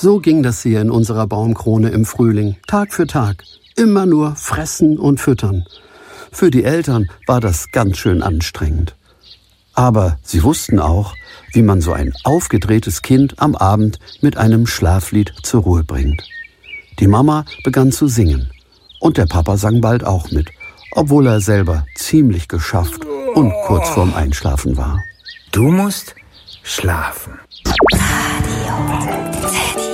So ging das hier in unserer Baumkrone im Frühling, Tag für Tag. Immer nur fressen und füttern. Für die Eltern war das ganz schön anstrengend. Aber sie wussten auch, wie man so ein aufgedrehtes Kind am Abend mit einem Schlaflied zur Ruhe bringt. Die Mama begann zu singen und der Papa sang bald auch mit, obwohl er selber ziemlich geschafft und kurz vorm Einschlafen war. Du musst schlafen. Radio